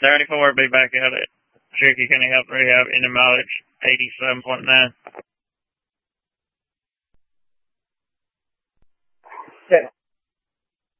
74 be back out at Cherokee County Health Rehab in the mileage 87.9.